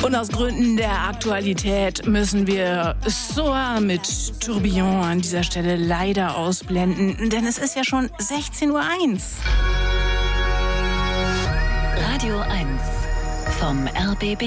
Und aus Gründen der Aktualität müssen wir Soa mit Tourbillon an dieser Stelle leider ausblenden, denn es ist ja schon 16:01 Uhr. Radio 1 vom RBB.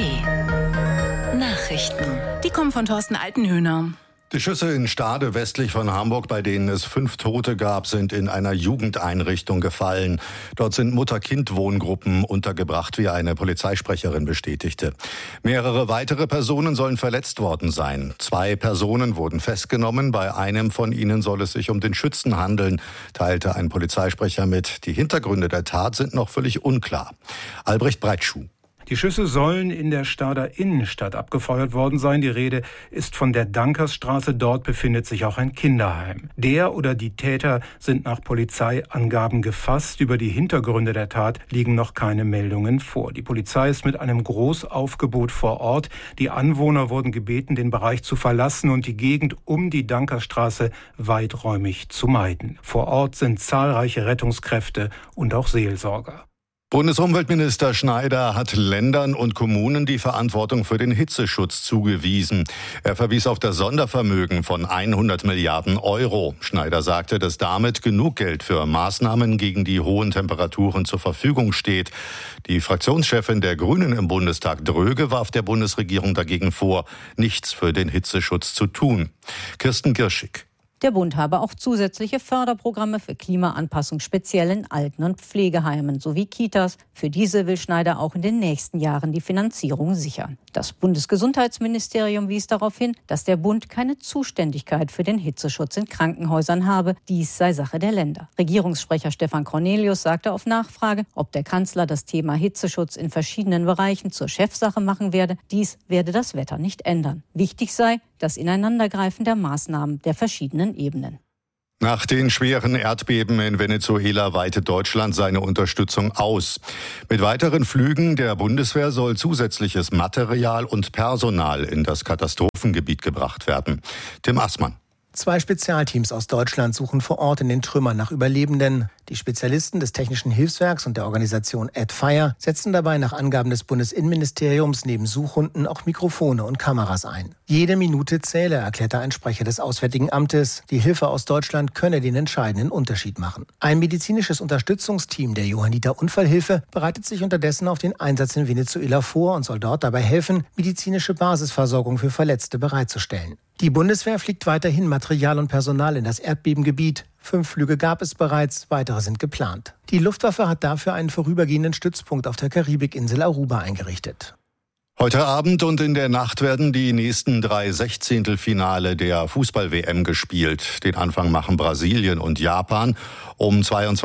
Nachrichten. Die kommen von Thorsten Altenhöhner. Die Schüsse in Stade westlich von Hamburg, bei denen es 5 Tote gab, sind in einer Jugendeinrichtung gefallen. Dort sind Mutter-Kind-Wohngruppen untergebracht, wie eine Polizeisprecherin bestätigte. Mehrere weitere Personen sollen verletzt worden sein. 2 Personen wurden festgenommen. Bei einem von ihnen soll es sich um den Schützen handeln, teilte ein Polizeisprecher mit. Die Hintergründe der Tat sind noch völlig unklar. Albrecht Breitschuh. Die Schüsse sollen in der Stader Innenstadt abgefeuert worden sein. Die Rede ist von der Dankersstraße. Dort befindet sich auch ein Kinderheim. Der oder die Täter sind nach Polizeiangaben gefasst. Über die Hintergründe der Tat liegen noch keine Meldungen vor. Die Polizei ist mit einem Großaufgebot vor Ort. Die Anwohner wurden gebeten, den Bereich zu verlassen und die Gegend um die Dankersstraße weiträumig zu meiden. Vor Ort sind zahlreiche Rettungskräfte und auch Seelsorger. Bundesumweltminister Schneider hat Ländern und Kommunen die Verantwortung für den Hitzeschutz zugewiesen. Er verwies auf das Sondervermögen von 100 Milliarden Euro. Schneider sagte, dass damit genug Geld für Maßnahmen gegen die hohen Temperaturen zur Verfügung steht. Die Fraktionschefin der Grünen im Bundestag, Dröge, warf der Bundesregierung dagegen vor, nichts für den Hitzeschutz zu tun. Kirsten Girschig. Der Bund habe auch zusätzliche Förderprogramme für Klimaanpassung speziell in Alten- und Pflegeheimen sowie Kitas. Für diese will Schneider auch in den nächsten Jahren die Finanzierung sichern. Das Bundesgesundheitsministerium wies darauf hin, dass der Bund keine Zuständigkeit für den Hitzeschutz in Krankenhäusern habe. Dies sei Sache der Länder. Regierungssprecher Stefan Cornelius sagte auf Nachfrage, ob der Kanzler das Thema Hitzeschutz in verschiedenen Bereichen zur Chefsache machen werde. Dies werde das Wetter nicht ändern. Wichtig sei das Ineinandergreifen der Maßnahmen der verschiedenen Ebenen. Nach den schweren Erdbeben in Venezuela weitet Deutschland seine Unterstützung aus. Mit weiteren Flügen der Bundeswehr soll zusätzliches Material und Personal in das Katastrophengebiet gebracht werden. Tim Assmann. 2 Spezialteams aus Deutschland suchen vor Ort in den Trümmern nach Überlebenden. Die Spezialisten des Technischen Hilfswerks und der Organisation AdFire setzen dabei nach Angaben des Bundesinnenministeriums neben Suchhunden auch Mikrofone und Kameras ein. Jede Minute zähle, erklärte ein Sprecher des Auswärtigen Amtes. Die Hilfe aus Deutschland könne den entscheidenden Unterschied machen. Ein medizinisches Unterstützungsteam der Johanniter Unfallhilfe bereitet sich unterdessen auf den Einsatz in Venezuela vor und soll dort dabei helfen, medizinische Basisversorgung für Verletzte bereitzustellen. Die Bundeswehr fliegt weiterhin Material und Personal in das Erdbebengebiet. 5 Flüge gab es bereits, weitere sind geplant. Die Luftwaffe hat dafür einen vorübergehenden Stützpunkt auf der Karibikinsel Aruba eingerichtet. Heute Abend und in der Nacht werden die nächsten 3 Sechzehntelfinale der Fußball-WM gespielt. Den Anfang machen Brasilien und Japan. Um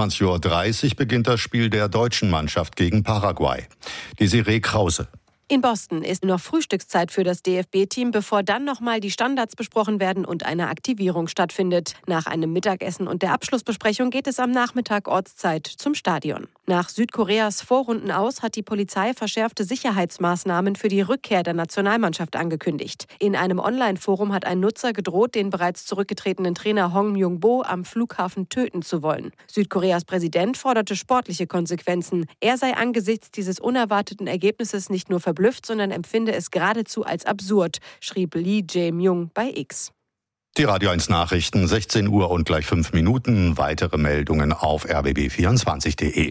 22:30 Uhr beginnt das Spiel der deutschen Mannschaft gegen Paraguay. Desiree Krause. In Boston ist noch Frühstückszeit für das DFB-Team, bevor dann nochmal die Standards besprochen werden und eine Aktivierung stattfindet. Nach einem Mittagessen und der Abschlussbesprechung geht es am Nachmittag Ortszeit zum Stadion. Nach Südkoreas Vorrunden aus hat die Polizei verschärfte Sicherheitsmaßnahmen für die Rückkehr der Nationalmannschaft angekündigt. In einem Online-Forum hat ein Nutzer gedroht, den bereits zurückgetretenen Trainer Hong Myung-bo am Flughafen töten zu wollen. Südkoreas Präsident forderte sportliche Konsequenzen. Er sei angesichts dieses unerwarteten Ergebnisses nicht nur verblüfft, sondern empfinde es geradezu als absurd, schrieb Lee Jae-myung bei X. Die Radio 1 Nachrichten, 16 Uhr und gleich 5 Minuten. Weitere Meldungen auf rbb24.de.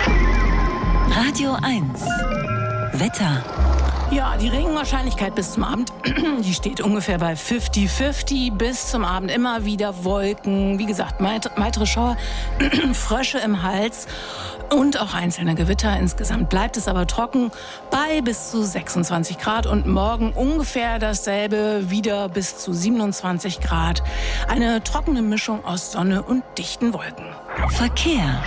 Radio 1 Wetter. Ja, die Regenwahrscheinlichkeit bis zum Abend, die steht ungefähr bei 50-50. Bis zum Abend immer wieder Wolken. Wie gesagt, weitere Schauer, Frösche im Hals und auch einzelne Gewitter. Insgesamt bleibt es aber trocken bei bis zu 26 Grad. Und morgen ungefähr dasselbe, wieder bis zu 27 Grad. Eine trockene Mischung aus Sonne und dichten Wolken. Verkehr.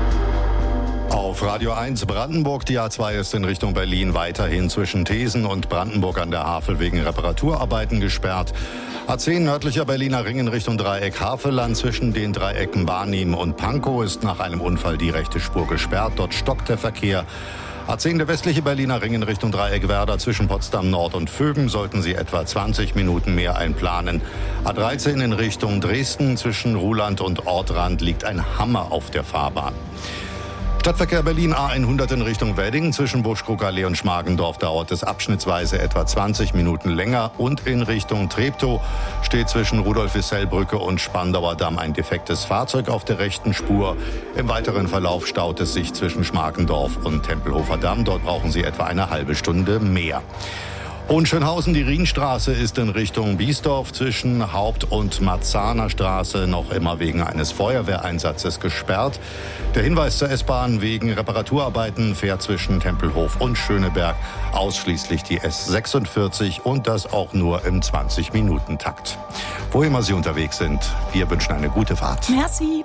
Auf Radio 1 Brandenburg, die A2 ist in Richtung Berlin weiterhin zwischen Thesen und Brandenburg an der Havel wegen Reparaturarbeiten gesperrt. A10 nördlicher Berliner Ring in Richtung Dreieck Havelland zwischen den Dreiecken Barnim und Pankow ist nach einem Unfall die rechte Spur gesperrt. Dort stockt der Verkehr. A10 der westliche Berliner Ring in Richtung Dreieck Werder zwischen Potsdam Nord und Vögen sollten Sie etwa 20 Minuten mehr einplanen. A13 in Richtung Dresden zwischen Ruhland und Ortrand liegt ein Hammer auf der Fahrbahn. Stadtverkehr Berlin A100 in Richtung Wedding. Zwischen Buschkrugallee und Schmargendorf dauert es abschnittsweise etwa 20 Minuten länger. Und in Richtung Treptow steht zwischen Rudolf-Wissell-Brücke und Spandauer Damm ein defektes Fahrzeug auf der rechten Spur. Im weiteren Verlauf staut es sich zwischen Schmargendorf und Tempelhofer Damm. Dort brauchen Sie etwa eine halbe Stunde mehr. Hohenschönhausen, die Rienstraße ist in Richtung Biesdorf zwischen Haupt- und Marzahner Straße noch immer wegen eines Feuerwehreinsatzes gesperrt. Der Hinweis zur S-Bahn: wegen Reparaturarbeiten fährt zwischen Tempelhof und Schöneberg ausschließlich die S46 und das auch nur im 20-Minuten-Takt. Wo immer Sie unterwegs sind, wir wünschen eine gute Fahrt. Merci.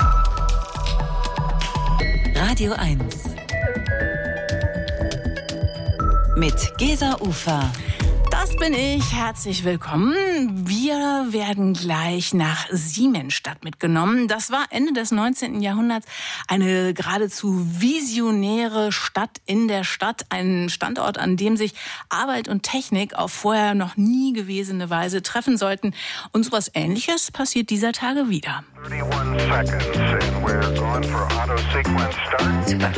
Radio 1 mit Gesa Ufer. Das bin ich. Herzlich willkommen. Wir werden gleich nach Siemensstadt mitgenommen. Das war Ende des 19. Jahrhunderts eine geradezu visionäre Stadt in der Stadt. Ein Standort, an dem sich Arbeit und Technik auf vorher noch nie gewesene Weise treffen sollten. Und sowas Ähnliches passiert dieser Tage wieder. 31 seconds and we're going for auto sequence start.